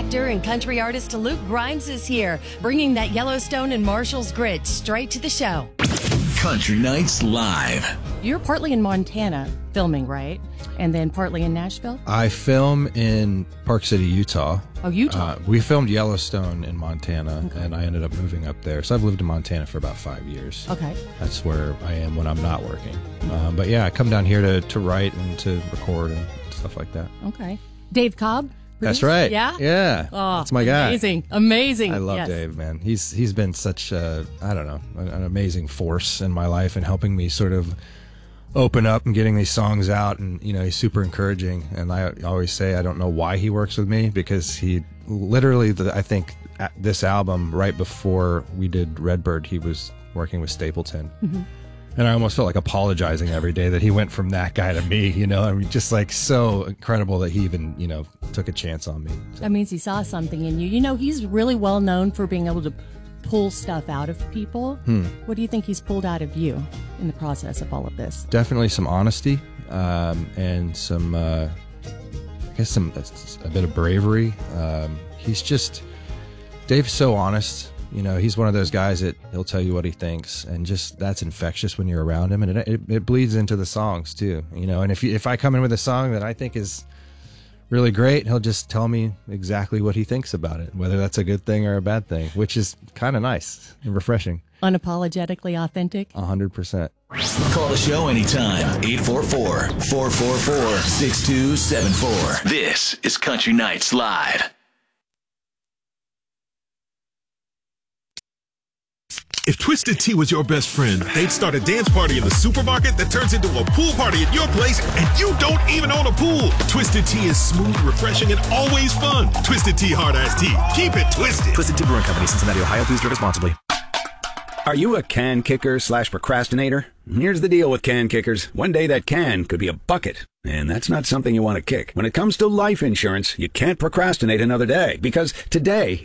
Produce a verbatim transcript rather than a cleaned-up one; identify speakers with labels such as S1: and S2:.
S1: Actor and country artist Luke Grimes is here, bringing that Yellowstone and Marshall's grit straight to the show.
S2: Country Nights Live.
S1: You're partly in Montana filming, right? And then partly in Nashville?
S3: I film in Park City, Utah.
S1: Oh, Utah.
S3: Uh, we filmed Yellowstone in Montana, okay. and I ended up moving up there. So I've lived in Montana for about five years.
S1: Okay.
S3: That's where I am when I'm not working. Uh, but yeah, I come down here to, to write and to record and stuff like that.
S1: Okay. Dave Cobb?
S3: That's right.
S1: Yeah?
S3: Yeah.
S1: Oh,
S3: that's my guy.
S1: Amazing. Amazing.
S3: I love
S1: yes.
S3: Dave, man. He's He's been such, a, I don't know, an, an amazing force in my life and helping me sort of open up and getting these songs out. And, you know, he's super encouraging. And I always say I don't know why he works with me, because he literally, the, I think, at this album, right before we did Redbird, he was working with Stapleton. Mm-hmm. And I almost felt like apologizing every day that he went from that guy to me, you know. I mean, just like so incredible that he even, you know, took a chance on me. So.
S1: That means he saw something in you. You know, he's really well known for being able to pull stuff out of people. Hmm. What do you think he's pulled out of you in the process of all of this?
S3: Definitely some honesty um, and some, uh, I guess, some a bit of bravery. Um, he's just, Dave's so honest. You know, he's one of those guys that he'll tell you what he thinks, and just that's infectious when you're around him, and it, it, it bleeds into the songs too. You know, and if you, if I come in with a song that I think is really great, he'll just tell me exactly what he thinks about it, whether that's a good thing or a bad thing, which is kind of nice and refreshing.
S1: Unapologetically authentic.
S3: A hundred percent.
S2: Call the show anytime. eight four four, four four four, six two seven four. This is Country Nights Live.
S4: If Twisted Tea was your best friend, they'd start a dance party in the supermarket that turns into a pool party at your place, and you don't even own a pool. Twisted Tea is smooth, refreshing, and always fun. Twisted Tea Hard Iced Tea. Keep it twisted.
S5: Twisted Tea Brewing Company, Cincinnati, Ohio. Please drink responsibly. Are you a can kicker slash procrastinator? Here's the deal with can kickers. One day that can could be a bucket, and that's not something you want to kick. When it comes to life insurance, you can't procrastinate another day, because today